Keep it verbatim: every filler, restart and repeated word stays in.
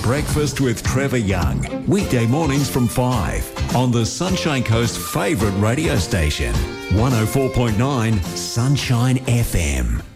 Breakfast with Trevor Young. Weekday mornings from five on the Sunshine Coast favourite radio station. one oh four point nine Sunshine F M.